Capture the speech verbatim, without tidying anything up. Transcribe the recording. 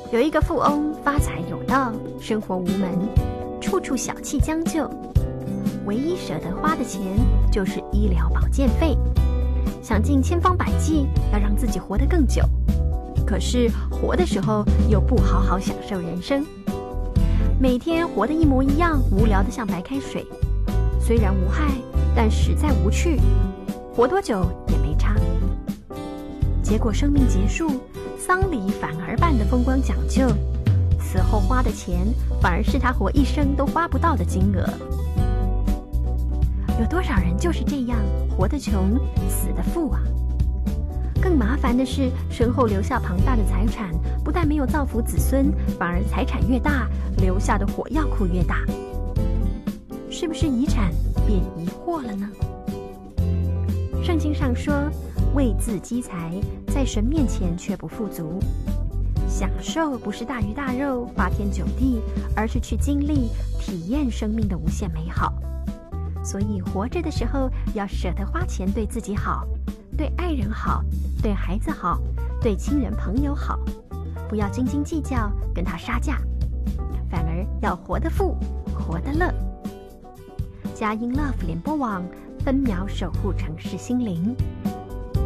有一个富翁发财有道，生活无门，处处小气将就，唯一舍得花的钱就是医疗保健费，想尽千方百计要让自己活得更久，可是活的时候又不好好享受人生，每天活得一模一样，无聊得像白开水，虽然无害，但实在无趣，活多久也没差。结果生命结束，丧礼反而办得风光讲究，死后花的钱反而是他活一生都花不到的金额。有多少人就是这样，活得穷，死得富啊！更麻烦的是，身后留下庞大的财产，不但没有造福子孙，反而财产越大，留下的火药库越大。是不是遗产变遗祸了呢？圣经上说，为自积财，在神面前却不富足。享受不是大鱼大肉、花天酒地，而是去经历、体验生命的无限美好。所以活着的时候，要舍得花钱对自己好，对爱人好，对孩子好，对亲人朋友好，不要斤斤计较，跟他杀价，反而要活得富，活得乐。佳音 Love 联播网，分秒守护城市心灵。